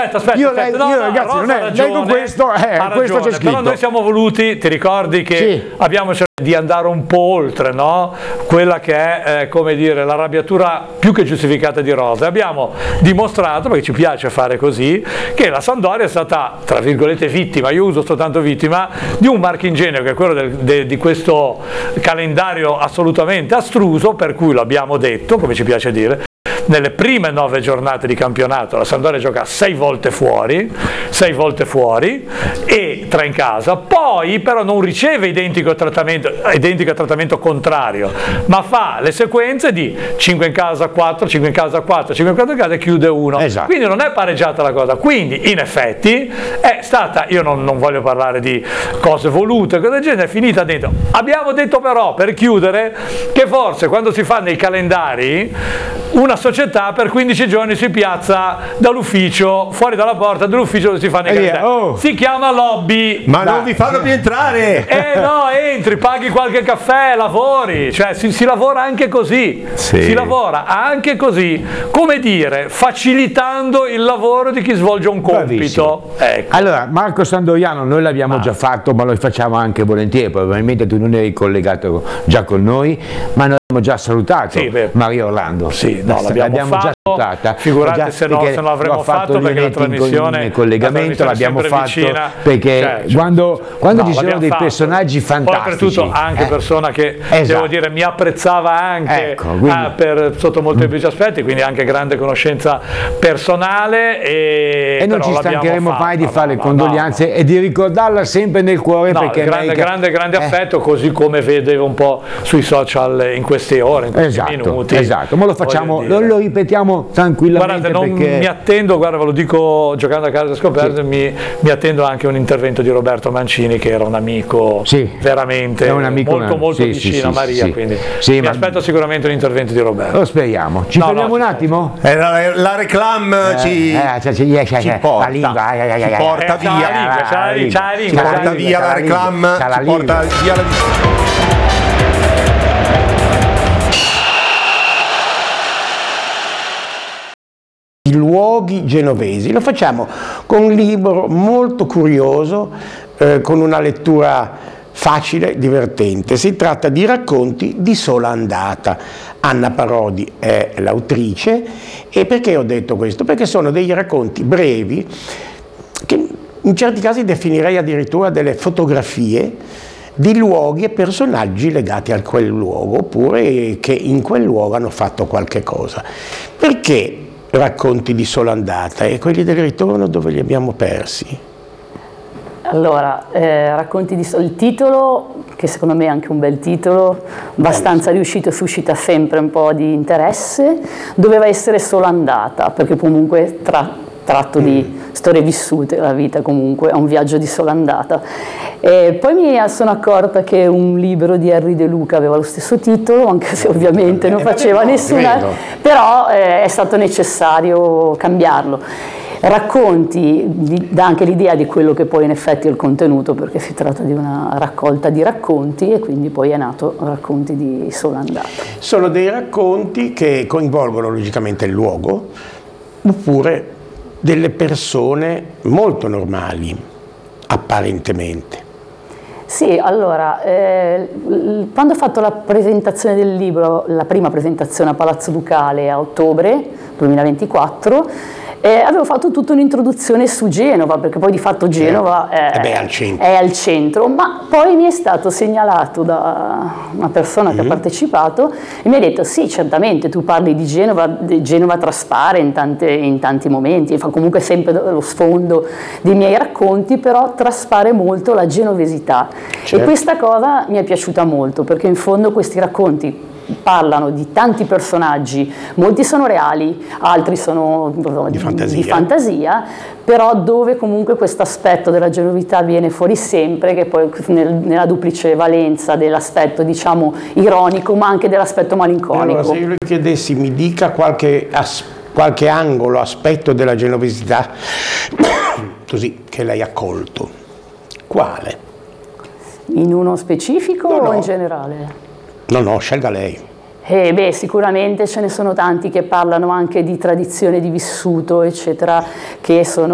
Io ragazzi, non è, leggo questo, questo c'è scritto. Però noi siamo voluti, ti ricordi che abbiamo cercato di andare un po' oltre, no? Quella che è, come dire, l'arrabbiatura più che giustificata di Rosa. Abbiamo dimostrato, perché ci piace fare così, che la Sampdoria è stata, tra virgolette, vittima, io uso soltanto vittima, di un marchingegno che è quello di questo calendario assolutamente astruso, per cui lo abbiamo detto, come ci piace dire, nelle prime 9 giornate di campionato la Sampdoria gioca 6 volte fuori e 3 in casa, poi però non riceve identico trattamento contrario, ma fa le sequenze di 5 in casa 4, 5 in casa 4, 5 in casa e chiude 1. Esatto. Quindi non è pareggiata la cosa, quindi in effetti è stata, io non voglio parlare di cose volute, cose del genere, è finita dentro. Abbiamo detto però, per chiudere, che forse quando si fa nei calendari una società per 15 giorni si piazza dall'ufficio, fuori dalla porta dell'ufficio dove si fa nei calendari. Si chiama lobby. Ma non vi fanno più entrare! No, entri, paghi qualche caffè, lavori, cioè si lavora anche così. Sì. Si lavora anche così, come dire, facilitando il lavoro di chi svolge un compito. Ecco. Allora, Marco Sandoriano noi l'abbiamo già fatto, ma lo facciamo anche volentieri, probabilmente tu non eri collegato già con noi, ma noi abbiamo già salutato Maria Orlando. Sì, no, l'abbiamo già salutata. Figurate se non l'avremmo fatto, perché la trasmissione in collegamento l'abbiamo fatto vicina, perché cioè, quando ci sono dei personaggi fantastici. Oltretutto anche persona che devo dire mi apprezzava anche sotto molteplici aspetti, quindi anche grande conoscenza personale e non ci stancheremo mai di fare le condoglianze e di ricordarla sempre nel cuore, perché grande affetto, così come vedevo un po' sui social in queste ore, in questi minuti. Esatto, ma lo facciamo, lo ripetiamo tranquillamente. Guardate, non mi attendo, guarda, ve lo dico giocando a casa scoperte, mi attendo anche un intervento di Roberto Mancini, che era un amico veramente molto vicino a Maria, quindi mi aspetto sicuramente un intervento di Roberto. Lo speriamo. Ci fermiamo un attimo? La reclam ci porta via la reclam, ci porta via la... I luoghi genovesi. Lo facciamo con un libro molto curioso, con una lettura facile, divertente. Si tratta di Racconti di sola andata. Anna Parodi è l'autrice. E perché ho detto questo? Perché sono dei racconti brevi, che in certi casi definirei addirittura delle fotografie di luoghi e personaggi legati a quel luogo, oppure che in quel luogo hanno fatto qualche cosa. Perché Racconti di sola andata e quelli del ritorno dove li abbiamo persi? Allora, il titolo, che secondo me è anche un bel titolo, abbastanza riuscito, suscita sempre un po' di interesse, doveva essere sola andata, perché comunque tratto di storie vissute, la vita comunque è un viaggio di sola andata. E poi mi sono accorta che un libro di Henry De Luca aveva lo stesso titolo, anche se ovviamente non faceva nessuna, però è stato necessario cambiarlo. Racconti dà anche l'idea di quello che poi in effetti è il contenuto, perché si tratta di una raccolta di racconti e quindi poi è nato Racconti di sola andata. Sono dei racconti che coinvolgono logicamente il luogo, oppure delle persone molto normali, apparentemente. Sì, allora, quando ho fatto la presentazione del libro, la prima presentazione a Palazzo Ducale a ottobre 2024, avevo fatto tutta un'introduzione su Genova, perché poi di fatto Genova è al centro, ma poi mi è stato segnalato da una persona che ha partecipato e mi ha detto: sì, certamente tu parli di Genova traspare in tanti momenti, fa comunque sempre lo sfondo dei miei racconti, però traspare molto la genovesità. Certo. E questa cosa mi è piaciuta molto, perché in fondo questi racconti parlano di tanti personaggi, molti sono reali, altri sono di fantasia, però dove comunque questo aspetto della genovità viene fuori sempre, che poi nella duplice valenza dell'aspetto, diciamo, ironico, ma anche dell'aspetto malinconico. Allora, se io le chiedessi, mi dica qualche angolo, aspetto della genovesità così che lei ha colto, quale? In uno specifico o in generale? No, scelga lei. Sicuramente ce ne sono tanti che parlano anche di tradizione di vissuto, eccetera, che sono